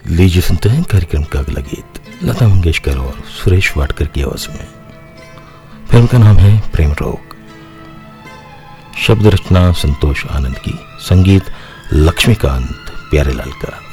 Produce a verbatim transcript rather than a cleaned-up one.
लीजिए सुनते हैं कार्यक्रम का अगला गीत, लता मंगेशकर और सुरेश वाडकर की आवाज में। फिल्म का नाम है प्रेम रोग। शब्द रचना संतोष आनंद की, संगीत लक्ष्मीकांत प्यारेलाल का।